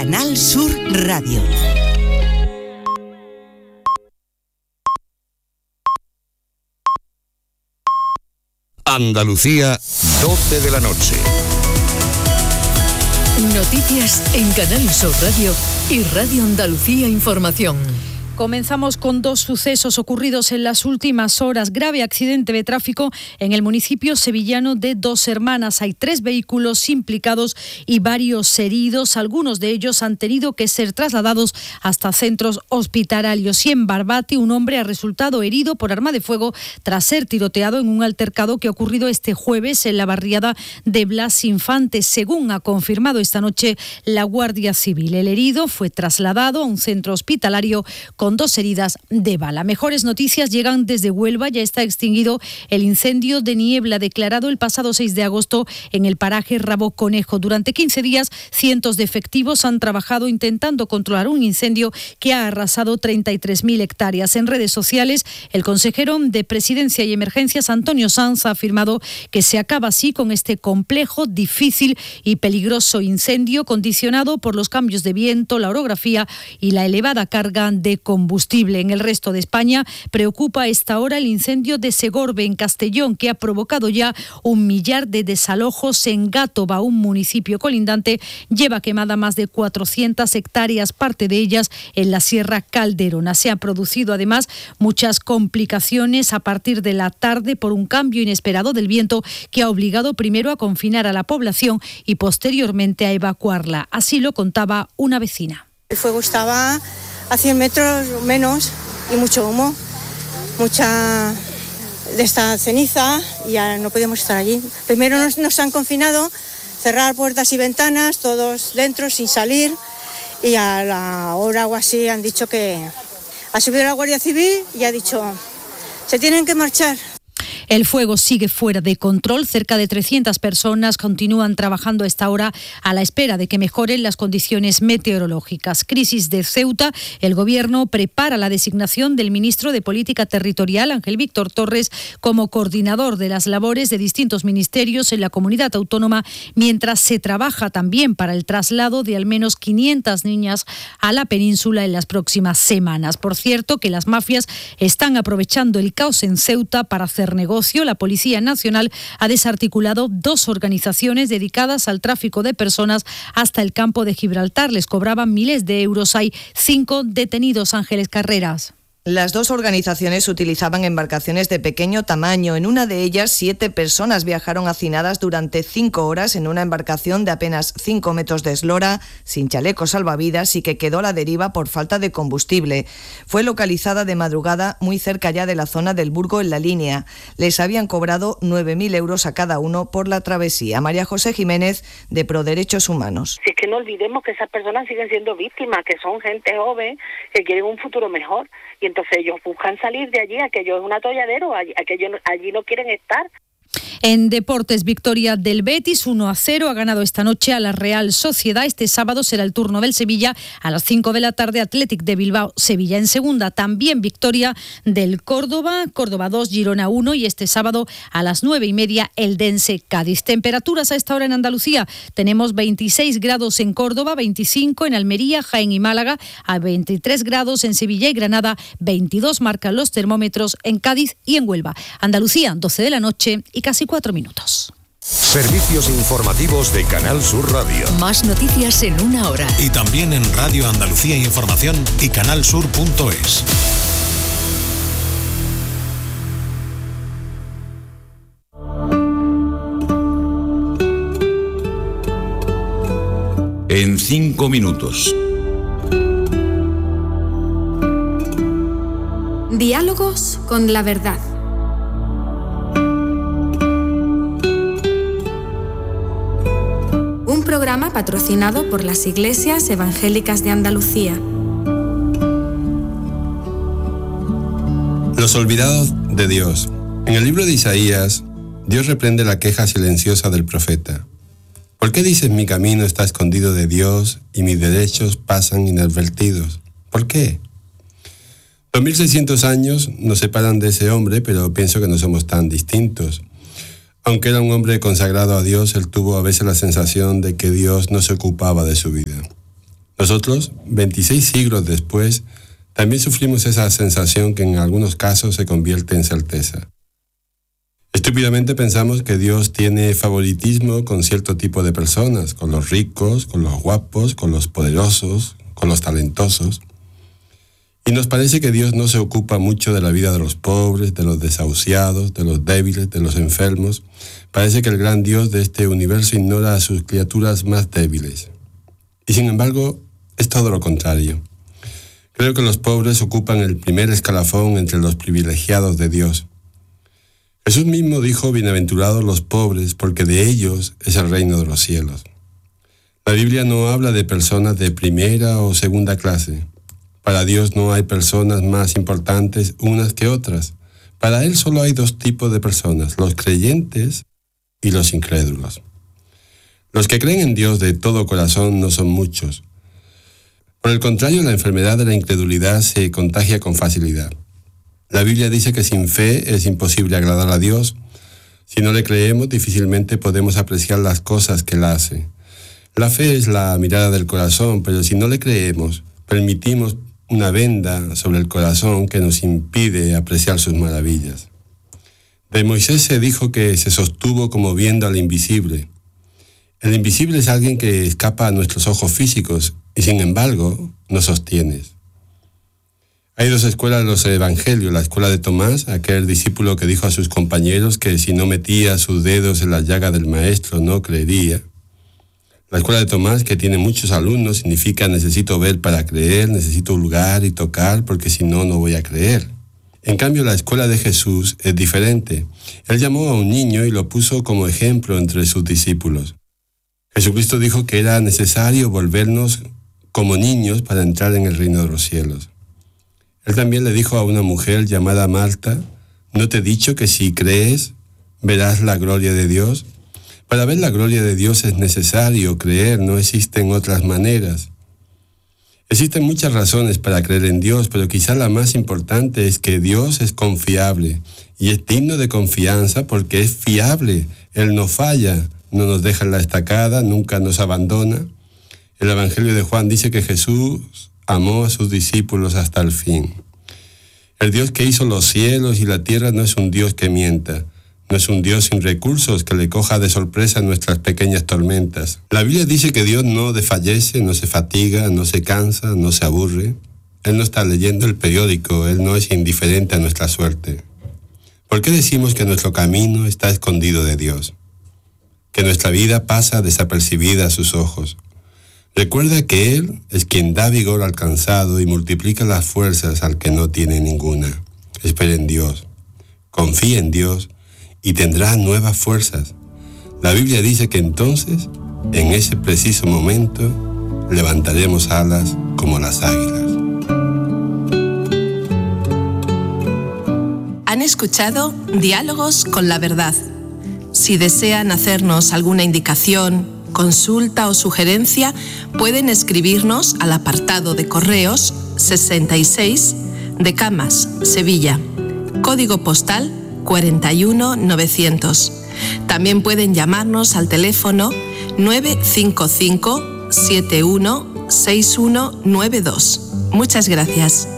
Canal Sur Radio. Andalucía, 12 de la noche. Noticias en Canal Sur Radio y Radio Andalucía Información. Comenzamos con dos sucesos ocurridos en las últimas horas. Grave accidente de tráfico en el municipio sevillano de Dos Hermanas. Hay 3 vehículos implicados y varios heridos. Algunos de ellos han tenido que ser trasladados hasta centros hospitalarios. Y en Barbate, un hombre ha resultado herido por arma de fuego tras ser tiroteado en un altercado que ha ocurrido este jueves en la barriada de Blas Infante, según ha confirmado esta noche la Guardia Civil. El herido fue trasladado a un centro hospitalario con 2 heridas de bala. Mejores noticias llegan desde Huelva. Ya está extinguido el incendio de niebla declarado el pasado 6 de agosto en el paraje Rabo Conejo. Durante 15 días, cientos de efectivos han trabajado intentando controlar un incendio que ha arrasado 33.000 hectáreas. En redes sociales, el consejero de Presidencia y Emergencias, Antonio Sanz, ha afirmado que se acaba así con este complejo, difícil y peligroso incendio condicionado por los cambios de viento, la orografía y la elevada carga de combustible. En el resto de España preocupa a esta hora el incendio de Segorbe, en Castellón, que ha provocado ya 1 millar de desalojos. En Gátova, un municipio colindante, lleva quemada más de 400 hectáreas, parte de ellas en la Sierra Calderona. Se han producido además muchas complicaciones a partir de la tarde por un cambio inesperado del viento que ha obligado primero a confinar a la población y posteriormente a evacuarla. Así lo contaba una vecina. El fuego estaba a 100 metros menos y mucho humo, mucha de esta ceniza, y ya no podíamos estar allí. Primero nos han confinado, cerrar puertas y ventanas, todos dentro sin salir, y a la hora o así han dicho que ha subido la Guardia Civil y ha dicho se tienen que marchar. El fuego sigue fuera de control. Cerca de 300 personas continúan trabajando a esta hora a la espera de que mejoren las condiciones meteorológicas. Crisis de Ceuta. El Gobierno prepara la designación del ministro de Política Territorial, Ángel Víctor Torres, como coordinador de las labores de distintos ministerios en la comunidad autónoma, mientras se trabaja también para el traslado de al menos 500 niñas a la península en las próximas semanas. Por cierto, que las mafias están aprovechando el caos en Ceuta para hacer negocio. La Policía Nacional ha desarticulado 2 organizaciones dedicadas al tráfico de personas hasta el campo de Gibraltar. Les cobraban miles de euros. Hay 5 detenidos. Ángeles Carreras. Las 2 organizaciones utilizaban embarcaciones de pequeño tamaño. En una de ellas, 7 personas viajaron hacinadas durante 5 horas en una embarcación de apenas 5 metros de eslora, sin chalecos salvavidas y que quedó a la deriva por falta de combustible. Fue localizada de madrugada muy cerca ya de la zona del Burgo en La Línea. Les habían cobrado 9.000 euros a cada uno por la travesía. María José Jiménez, de Proderechos Humanos. Si es que no olvidemos que esas personas siguen siendo víctimas, que son gente joven, que quieren un futuro mejor. Y entonces ellos buscan salir de allí, aquello es un atolladero, aquello allí no quieren estar. En deportes, victoria del Betis 1-0, ha ganado esta noche a la Real Sociedad. Este sábado será el turno del Sevilla a las 5 de la tarde, Athletic de Bilbao, Sevilla. En segunda, también victoria del Córdoba 2, Girona 1, y este sábado a las 9:30 Eldense Cádiz. Temperaturas a esta hora en Andalucía: tenemos 26 grados en Córdoba, 25 en Almería, Jaén y Málaga, a 23 grados en Sevilla y Granada, 22 marcan los termómetros en Cádiz y en Huelva. Andalucía, 12 de la noche y casi 4 minutos. Servicios informativos de Canal Sur Radio. Más noticias en 1 hora. Y también en Radio Andalucía Información y canalsur.es. En 5 minutos. Diálogos con la verdad. Un programa patrocinado por las Iglesias Evangélicas de Andalucía. Los olvidados de Dios. En el libro de Isaías, Dios reprende la queja silenciosa del profeta. ¿Por qué dices mi camino está escondido de Dios y mis derechos pasan inadvertidos? ¿Por qué? 2600 años nos separan de ese hombre, pero pienso que no somos tan distintos. Aunque era un hombre consagrado a Dios, él tuvo a veces la sensación de que Dios no se ocupaba de su vida. Nosotros, 26 siglos después, también sufrimos esa sensación que en algunos casos se convierte en certeza. Estúpidamente pensamos que Dios tiene favoritismo con cierto tipo de personas, con los ricos, con los guapos, con los poderosos, con los talentosos. Y nos parece que Dios no se ocupa mucho de la vida de los pobres, de los desahuciados, de los débiles, de los enfermos. Parece que el gran Dios de este universo ignora a sus criaturas más débiles. Y sin embargo, es todo lo contrario. Creo que los pobres ocupan el primer escalafón entre los privilegiados de Dios. Jesús mismo dijo: bienaventurados los pobres, porque de ellos es el reino de los cielos. La Biblia no habla de personas de primera o segunda clase. Para Dios no hay personas más importantes unas que otras. Para Él solo hay dos tipos de personas: los creyentes y los incrédulos. Los que creen en Dios de todo corazón no son muchos. Por el contrario, la enfermedad de la incredulidad se contagia con facilidad. La Biblia dice que sin fe es imposible agradar a Dios. Si no le creemos, difícilmente podemos apreciar las cosas que Él hace. La fe es la mirada del corazón, pero si no le creemos, permitimos una venda sobre el corazón que nos impide apreciar sus maravillas. De Moisés se dijo que se sostuvo como viendo al invisible. El invisible es alguien que escapa a nuestros ojos físicos y sin embargo nos sostiene. Hay dos escuelas de los evangelios: la escuela de Tomás, aquel discípulo que dijo a sus compañeros que si no metía sus dedos en la llaga del maestro no creería. La escuela de Tomás, que tiene muchos alumnos, significa necesito ver para creer, necesito hurgar y tocar porque si no, no voy a creer. En cambio, la escuela de Jesús es diferente. Él llamó a un niño y lo puso como ejemplo entre sus discípulos. Jesucristo dijo que era necesario volvernos como niños para entrar en el reino de los cielos. Él también le dijo a una mujer llamada Marta: ¿no te he dicho que si crees, verás la gloria de Dios? Para ver la gloria de Dios es necesario creer, no existen otras maneras. Existen muchas razones para creer en Dios, pero quizá la más importante es que Dios es confiable y es digno de confianza porque es fiable. Él no falla, no nos deja en la estacada, nunca nos abandona. El Evangelio de Juan dice que Jesús amó a sus discípulos hasta el fin. El Dios que hizo los cielos y la tierra no es un Dios que mienta. No es un Dios sin recursos que le coja de sorpresa nuestras pequeñas tormentas. La Biblia dice que Dios no desfallece, no se fatiga, no se cansa, no se aburre. Él no está leyendo el periódico, Él no es indiferente a nuestra suerte. ¿Por qué decimos que nuestro camino está escondido de Dios? Que nuestra vida pasa desapercibida a sus ojos. Recuerda que Él es quien da vigor al cansado y multiplica las fuerzas al que no tiene ninguna. Espera en Dios, confía en Dios y tendrás nuevas fuerzas. La Biblia dice que entonces, en ese preciso momento, levantaremos alas como las águilas. Han escuchado Diálogos con la Verdad. Si desean hacernos alguna indicación, consulta o sugerencia, pueden escribirnos al apartado de correos 66 de Camas, Sevilla, código postal 41900. También pueden llamarnos al teléfono 955 716192. Muchas gracias.